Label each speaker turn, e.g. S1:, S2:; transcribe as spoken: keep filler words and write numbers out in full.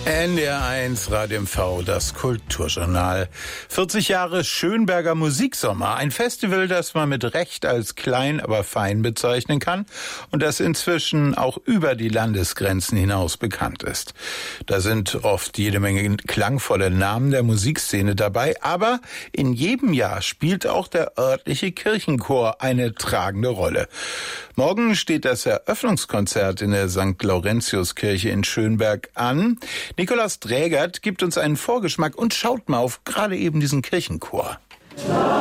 S1: N D R eins Radio M V, das Kulturjournal. vierzig Jahre Schönberger Musiksommer. Ein Festival, das man mit Recht als klein, aber fein bezeichnen kann und das inzwischen auch über die Landesgrenzen hinaus bekannt ist. Da sind oft jede Menge klangvolle Namen der Musikszene dabei, aber in jedem Jahr spielt auch der örtliche Kirchenchor eine tragende Rolle. Morgen steht das Eröffnungskonzert in der Sankt Laurentiuskirche in Schönberg an. Nikolaus Drägert gibt uns einen Vorgeschmack und schaut mal auf gerade eben diesen Kirchenchor.